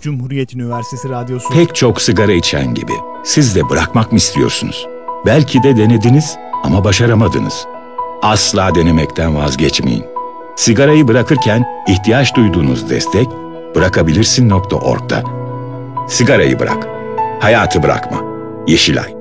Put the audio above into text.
Cumhuriyet Üniversitesi Radyosu. Pek çok sigara içen gibi siz de bırakmak mı istiyorsunuz? Belki de denediniz ama başaramadınız. Asla denemekten vazgeçmeyin. Sigarayı bırakırken ihtiyaç duyduğunuz destek bırakabilirsin.org'da. Sigarayı bırak, hayatı bırakma. Yeşilay.